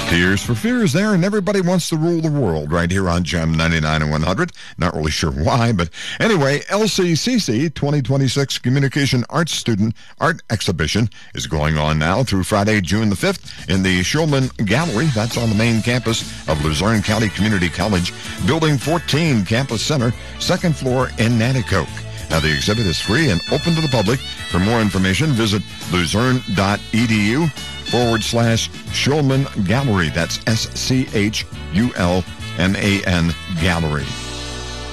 Tears for Fears there, and everybody wants to rule the world right here on Gem 99 and 100. Not really sure why, but anyway, LCCC 2026 Communication Arts Student Art Exhibition is going on now through Friday, June the 5th in the Shulman Gallery. That's on the main campus of Luzerne County Community College, Building 14, Campus Center, second floor in Nanticoke. Now, the exhibit is free and open to the public. For more information, visit luzerne.edu/Shulman Gallery. That's SCHULMAN Gallery.